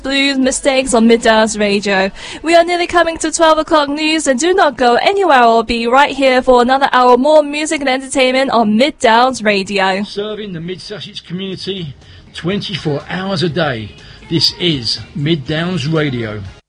Blues Mistakes on Mid-Downs Radio. We are nearly coming to 12 o'clock news, and do not go anywhere. I'll be right here for another hour more music and entertainment on Mid-Downs Radio. Serving the Mid-Sussex community 24 hours a day. This is Mid-Downs Radio.